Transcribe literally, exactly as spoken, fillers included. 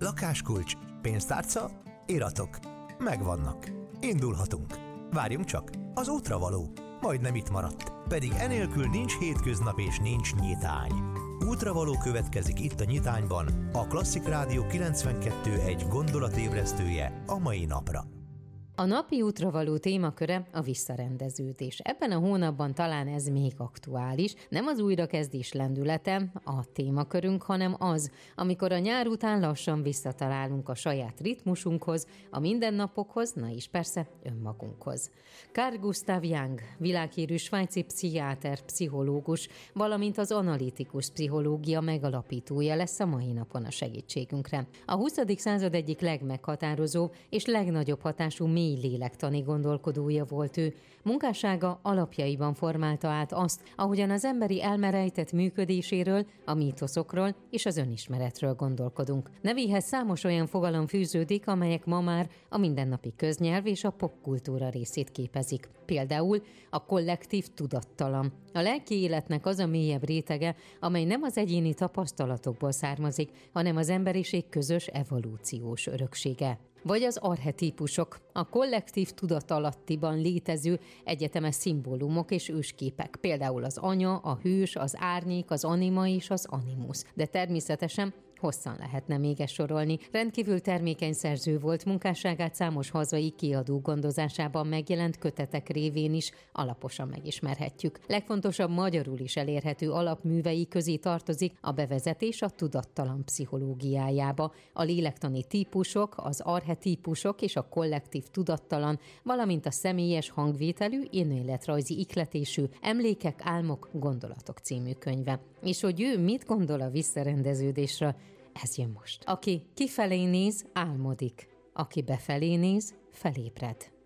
Lakáskulcs, pénztárca, iratok. Megvannak. Indulhatunk. Várjunk csak, az útra való. Majdnem itt maradt. Pedig enélkül nincs hétköznap és nincs nyitány. Útravaló következik itt a Nyitányban, a Klasszik Rádió kilencvenkettő egy gondolatébresztője a mai napra. A napi útravaló témaköre a visszarendeződés. Ebben a hónapban talán ez még aktuális. Nem az újrakezdés lendülete a témakörünk, hanem az, amikor a nyár után lassan visszatalálunk a saját ritmusunkhoz, a mindennapokhoz, na és persze önmagunkhoz. Carl Gustav Jung, világhírű svájci pszichiáter, pszichológus, valamint az analitikus pszichológia megalapítója lesz a mai napon a segítségünkre. A huszadik század egyik legmeghatározó és legnagyobb hatású mély lélektani gondolkodója volt ő. Munkássága alapjaiban formálta át azt, ahogyan az emberi elme rejtett működéséről, a mítoszokról és az önismeretről gondolkodunk. Nevéhez számos olyan fogalom fűződik, amelyek ma már a mindennapi köznyelv és a popkultúra részét képezik. Például a kollektív tudattalan. A lelki életnek az a mélyebb rétege, amely nem az egyéni tapasztalatokból származik, hanem az emberiség közös evolúciós öröksége. Vagy az archetípusok, a kollektív tudatalattiban létező egyetemes szimbólumok és ősképek, például az anya, a hős, az árnyék, az anima és az animus. De természetesen hosszan lehetne még ezt sorolni. Rendkívül termékeny szerző volt, munkásságát számos hazai kiadó gondozásában megjelent kötetek révén is alaposan megismerhetjük. Legfontosabb magyarul is elérhető alapművei közé tartozik a bevezetés a tudattalan pszichológiájába, a lélektani típusok, az archetípusok és a kollektív tudattalan, valamint a személyes hangvételű, önéletrajzi ihletésű Emlékek, álmok, gondolatok című könyve. És hogy ő mit gondol a visszarendeződésről, ez jön most. Aki kifelé néz, álmodik. Aki befelé néz, felébred.